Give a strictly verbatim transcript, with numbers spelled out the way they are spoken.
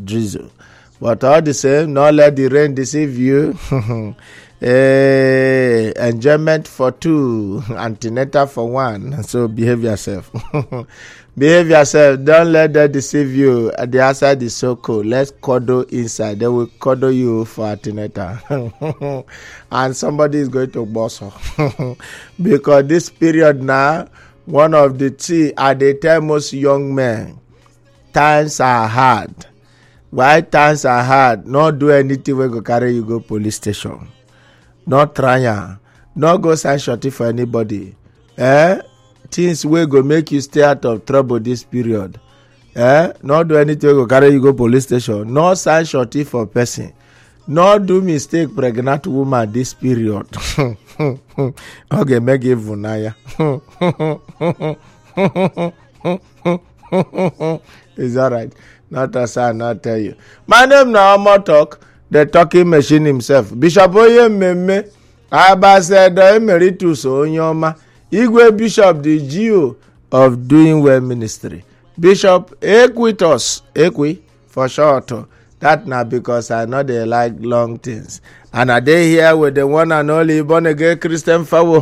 drizzle. But all the same, not let the rain deceive you. eh, enjoyment for two, antenatal for one. So behave yourself. Behave yourself. Don't let them deceive you. The outside is so cold. Let's cuddle inside. They will cuddle you for antenatal. And somebody is going to boss her. Because this period now, one of the things I they tell most young men, times are hard. Why times are hard? Not do anything when go carry you go police station. Not try ya. Not go sign shorty for anybody. Eh? Things will go make you stay out of trouble this period. Eh? Not do anything when go carry you go police station. Not sign shorty for person. Not do mistake pregnant woman this period. Okay, make it vunaya. It's alright. Not as I not tell you. My name now Omo Talk, the talking machine himself. Bishop Oyememe, Ambassador Emeritus Onyoma, Igwe Bishop the G O of Doing Well Ministry. Bishop Equitos, Equi for short. That now because I know they like long things. And I dey here with the one and only born again Christian Fawo.